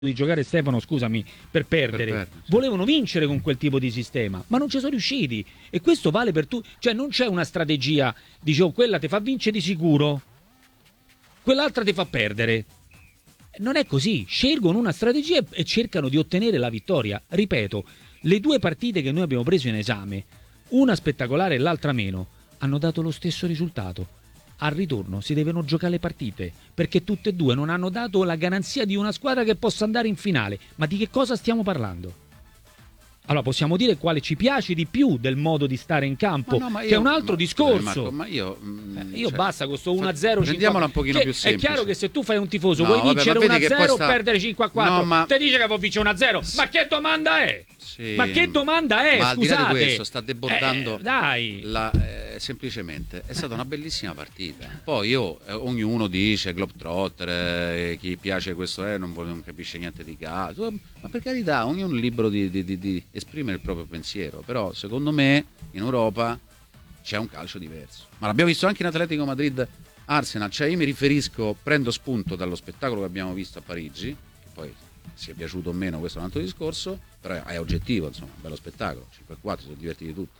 di giocare, Stefano, scusami, per perdere. Volevano vincere con quel tipo di sistema, ma non ci sono riusciti. E questo vale per tutti. Cioè non c'è una strategia, dicevo, quella ti fa vincere di sicuro, quell'altra ti fa perdere. Non è così. Scelgono una strategia e cercano di ottenere la vittoria. Ripeto, le due partite che noi abbiamo preso in esame, una spettacolare e l'altra meno, hanno dato lo stesso risultato. Al ritorno si devono giocare le partite, perché tutte e due non hanno dato la garanzia di una squadra che possa andare in finale. Ma di che cosa stiamo parlando? Allora possiamo dire quale ci piace di più del modo di stare in campo, che è un altro discorso. Ma io cioè, basta con sto 1-0. Rendiamola un pochino più semplice. È chiaro che se tu fai un tifoso vuoi vincere 1-0 o perdere 5-4, te dice che può vincere 1-0. Ma che domanda è? Sì, ma che domanda è? Ma al di là scusate, di questo sta debordando dai. Semplicemente è stata una bellissima partita. Poi ognuno dice Globetrotter, chi piace questo non capisce niente di calcio, ma per carità ognuno è libero di esprimere il proprio pensiero, però secondo me in Europa c'è un calcio diverso, ma l'abbiamo visto anche in Atletico Madrid Arsenal. Cioè io mi riferisco, prendo spunto dallo spettacolo che abbiamo visto a Parigi, che poi sia piaciuto o meno, questo è un altro discorso, però è oggettivo, insomma, un bello spettacolo, 5-4, si sono divertiti tutti,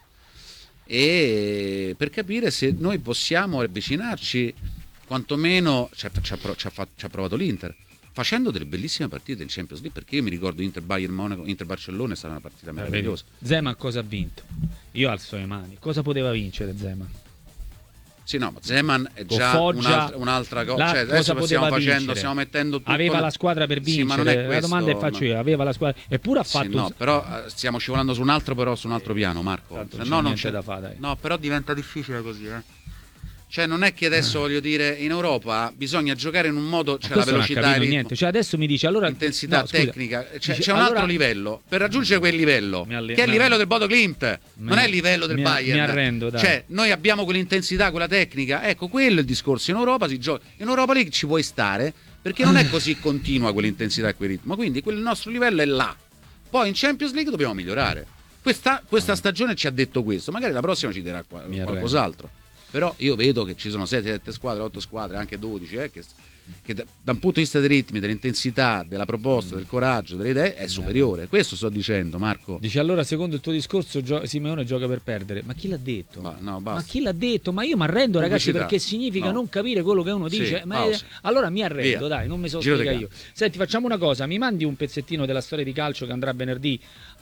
e per capire se noi possiamo avvicinarci, quantomeno ci ha provato l'Inter, facendo delle bellissime partite in Champions League, perché io mi ricordo Inter-Bayern Monaco, Inter-Barcellona è stata una partita meravigliosa. Zeman cosa ha vinto? Io alzo le mani, cosa poteva vincere Zeman? Sì, no, ma Zeman è già un'altra cosa. Cioè, adesso stiamo mettendo tutto. Aveva la squadra per vincere. Sì, ma non è questo, la domanda è faccio io, aveva la squadra. Eppure ha fatto. Sì, no, però stiamo scivolando su un altro piano, Marco. Non c'è da fare, dai. No, però diventa difficile così, Cioè non è che adesso voglio dire in Europa bisogna giocare in un modo, c'è la velocità, il niente. Cioè adesso mi dice allora intensità tecnica, c'è un altro livello per raggiungere quel livello che è il livello del Bodo Glimt, non è il livello del Bayern. Mi arrendo, dai. Cioè noi abbiamo quell'intensità, quella tecnica, ecco quello è il discorso. In Europa si gioca, in Europa League ci puoi stare perché non è così continua quell'intensità e quel ritmo, quindi quel nostro livello è là. Poi in Champions League dobbiamo migliorare. Questa stagione ci ha detto questo, magari la prossima ci dirà qualcos'altro. Però io vedo che ci sono 7 squadre, 8 squadre, anche 12, che da un punto di vista dei ritmi, dell'intensità, della proposta, del coraggio, delle idee, è superiore. Questo sto dicendo, Marco. Dici allora, secondo il tuo discorso, Simeone gioca per perdere. Ma chi l'ha detto? Ma chi l'ha detto? Ma io mi arrendo, ragazzi, perché significa non capire quello che uno dice. Sì, allora mi arrendo, dai, non mi so spiegare io. Senti, facciamo una cosa, mi mandi un pezzettino della storia di calcio che andrà venerdì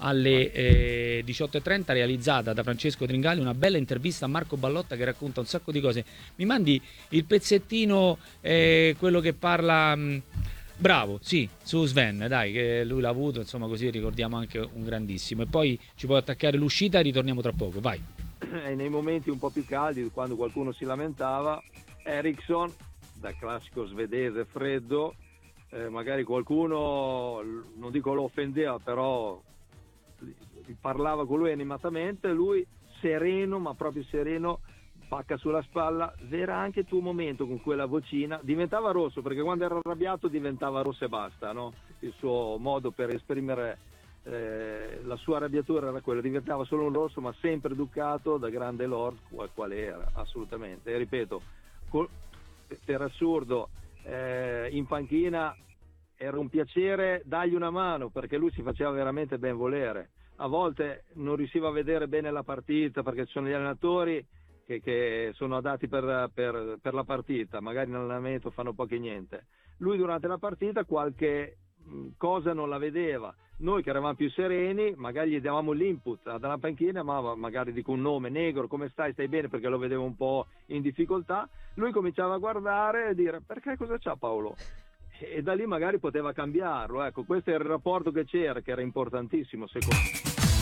alle 18:30, realizzata da Francesco Tringali, una bella intervista a Marco Ballotta che racconta un sacco di cose. Mi mandi il pezzettino, quello che parla bravo, sì, su Sven, dai, che lui l'ha avuto, insomma, così ricordiamo anche un grandissimo. E poi ci puoi attaccare l'uscita e ritorniamo tra poco, vai. E nei momenti un po' più caldi, quando qualcuno si lamentava, Eriksson, da classico svedese freddo, magari qualcuno, non dico lo offendeva, però parlava con lui animatamente, lui sereno, ma proprio sereno, pacca sulla spalla. Era anche il tuo momento con quella vocina, diventava rosso, perché quando era arrabbiato diventava rosso e basta, no? Il suo modo per esprimere la sua arrabbiatura era quello, diventava solo un rosso, ma sempre educato da grande lord quale era, assolutamente. E ripeto, per assurdo, in panchina era un piacere dargli una mano, perché lui si faceva veramente ben volere. A volte non riusciva a vedere bene la partita, perché ci sono gli allenatori che sono adatti per la partita, magari in allenamento fanno poco e niente. Lui durante la partita qualche cosa non la vedeva. Noi che eravamo più sereni magari gli davamo l'input dalla panchina, ma magari dico un nome: Negro, come stai bene? Perché lo vedevo un po' in difficoltà. Lui cominciava a guardare e dire: perché, cosa c'ha Paolo? E da lì magari poteva cambiarlo. Ecco, questo è il rapporto che c'era, che era importantissimo secondo me.